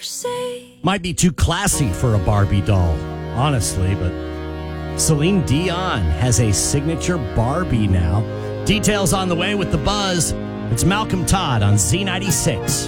say. Might be too classy for a Barbie doll, honestly, but Celine Dion has a signature Barbie now. Details on the way with The Buzz. It's Malcolm Todd on Z96.